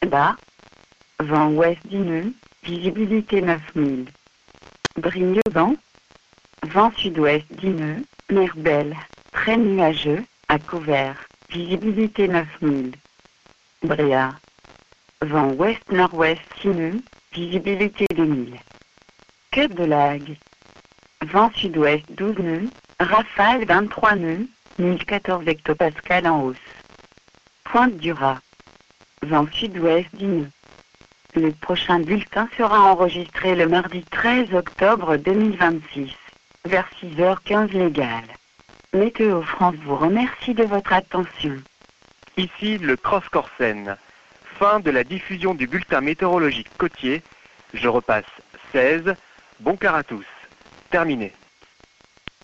Bas. Vent ouest 10 nœuds. Visibilité 9000. Brignogan. Vent sud-ouest 10 nœuds. Mer belle. Très nuageux. À couvert. Visibilité 9000. Bréa. Vent ouest-nord-ouest 6 nœuds. Visibilité 2000. Queue de Lague. Vent sud-ouest 12 nœuds. Rafale 23 nœuds. 1014 hectopascales en hausse. Pointe du Raz. Vent sud-ouest 10 nœuds. Le prochain bulletin sera enregistré le mardi 13 octobre 2026, vers 6h15 légal. Météo France vous remercie de votre attention. Ici le Cross Corsen. Fin de la diffusion du bulletin météorologique côtier. Je repasse 16. Bon quart à tous. Terminé.